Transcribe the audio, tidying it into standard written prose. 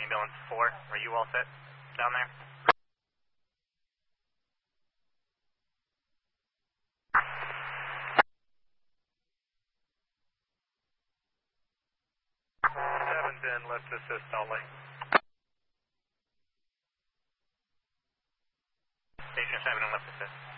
ambulance 4. Are you all set down there? Lift assist only. Station 7 and lift assist.